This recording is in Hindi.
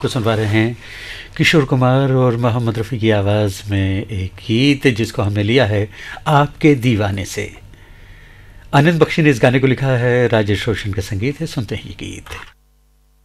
को सुनवा रहे हैं किशोर कुमार और मोहम्मद रफ़ी की आवाज़ में एक गीत जिसको हमने लिया है आपके दीवाने से। आनंद बख्शी ने इस गाने को लिखा है, राजेश रोशन का संगीत है। सुनते हैं ये गीत।